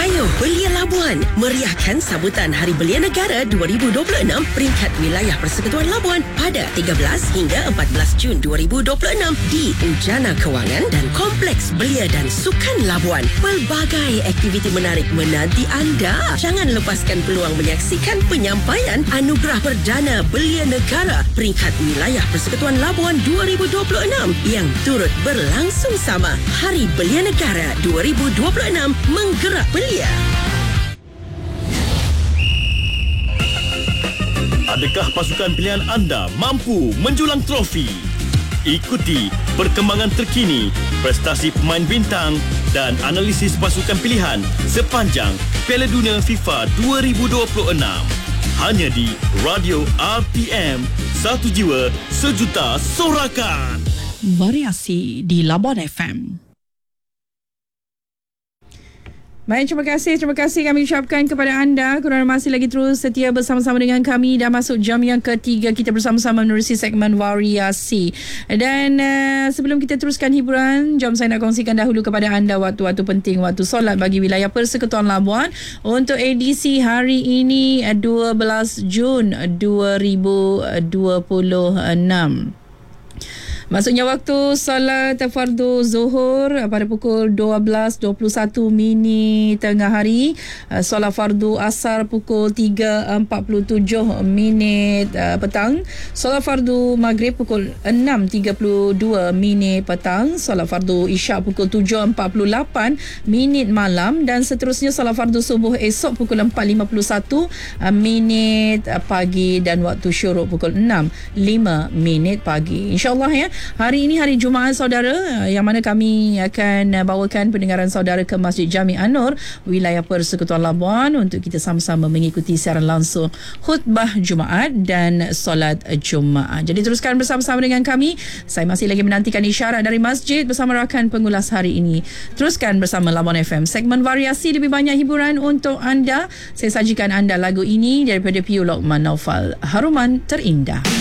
Ayo belia Labuan, meriahkan sambutan Hari Belia Negara 2026 peringkat wilayah Persekutuan Labuan pada 13 hingga 14 Jun 2026 di Ujana Kewangan dan Kompleks Belia dan Sukan Labuan. Pelbagai aktiviti menarik menanti anda. Jangan lepaskan peluang menyaksikan penyampaian Anugerah Perdana Belia Negara peringkat wilayah Persekutuan Labuan 2026 yang turut berlangsung sama. Hari Belia Negara 2026 menggerak belia. Adakah pasukan pilihan anda mampu menjulang trofi? Ikuti perkembangan terkini, prestasi pemain bintang dan analisis pasukan pilihan sepanjang Piala Dunia FIFA 2026. Hanya di Radio RTM, satu jiwa, sejuta sorakan. Variasi di Labuan FM. Baik, terima kasih kami ucapkan kepada anda kerana masih lagi terus setia bersama-sama dengan kami. Dah masuk jam yang ketiga kita bersama-sama menerusi segmen Variasi. Dan sebelum kita teruskan hiburan, jom saya nak kongsikan dahulu kepada anda waktu-waktu penting, waktu solat bagi wilayah Persekutuan Labuan untuk edisi hari ini 12 Jun 2026. Maksudnya waktu solat fardu zuhur pada pukul 12.21 minit tengah hari, solat fardu asar pukul 3.47 minit petang, solat fardu maghrib pukul 6.32 minit petang, solat fardu isyak pukul 7.48 minit malam dan seterusnya solat fardu subuh esok pukul 4.51 minit pagi dan waktu syuruk pukul 6.5 minit pagi. InsyaAllah ya, hari ini hari Jumaat saudara, yang mana kami akan bawakan pendengaran saudara ke Masjid Jami An-Nur wilayah Persekutuan Labuan untuk kita sama-sama mengikuti siaran langsung khutbah Jumaat dan solat Jumaat. Jadi teruskan bersama-sama dengan kami. Saya masih lagi menantikan isyarat dari masjid bersama rakan pengulas hari ini. Teruskan bersama Labuan FM, segmen Variasi, lebih banyak hiburan untuk anda. Saya sajikan anda lagu ini daripada Piu Lokman Naufal, Haruman Terindah.